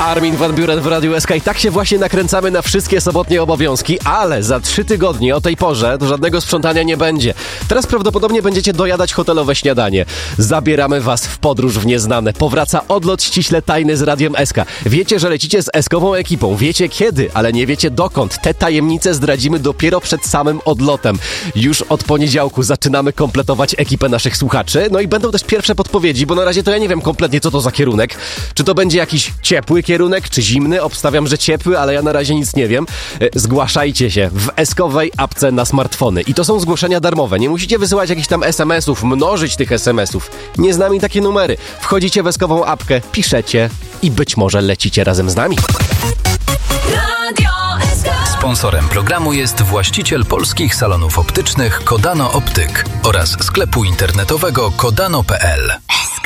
Armin van Buuren w Radiu SK i tak się właśnie nakręcamy na wszystkie sobotnie obowiązki, ale za 3 tygodnie o tej porze to żadnego sprzątania nie będzie. Teraz prawdopodobnie będziecie dojadać hotelowe śniadanie. Zabieramy was w podróż w nieznane. Powraca odlot ściśle tajny z Radiem SK. Wiecie, że lecicie z SK-ową ekipą. Wiecie kiedy, ale nie wiecie dokąd. Te tajemnice zdradzimy dopiero przed samym odlotem. Już od poniedziałku zaczynamy kompletować ekipę naszych słuchaczy. No i będą też pierwsze podpowiedzi, bo na razie to ja nie wiem kompletnie, co to za kierunek. Czy to będzie jakiś ciepły kierunek, czy zimny? Obstawiam, że ciepły, ale ja na razie nic nie wiem. Zgłaszajcie się w SK-owej apce na smartfony. I to są zgłoszenia darmowe. Nie musicie wysyłać jakichś tam SMS-ów, mnożyć tych SMS-ów. Nie znamy takie numery. Wchodzicie w SK-ową apkę, piszecie i być może lecicie razem z nami. Sponsorem programu jest właściciel polskich salonów optycznych Kodano Optyk oraz sklepu internetowego kodano.pl.